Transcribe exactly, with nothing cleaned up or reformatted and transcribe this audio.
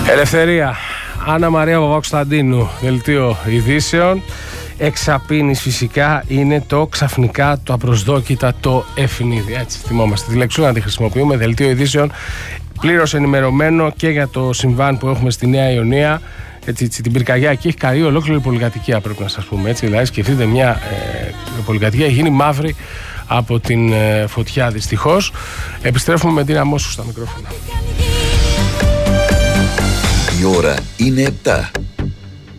Ελευθερία. Άννα Μαρία Παπα-Κωνσταντίνου, δελτίο ειδήσεων. Εξαπίνης φυσικά είναι το ξαφνικά, το απροσδόκητα, το ευνίδι. Έτσι θυμόμαστε τη λεξούρα να τη χρησιμοποιούμε. Δελτίο ειδήσεων πλήρως ενημερωμένο και για το συμβάν που έχουμε στη Νέα Ιωνία. Έτσι, έτσι, την πυρκαγιά εκεί έχει καεί ολόκληρη πολυκατοικία, πρέπει να σας πούμε. Έτσι, δηλαδή σκεφτείτε μια ε, πολυκατοικία έχει γίνει μαύρη από την ε, φωτιά, δυστυχώς. Επιστρέφουμε με την Αμόσου στα μικρόφωνα. Η ώρα είναι επτά.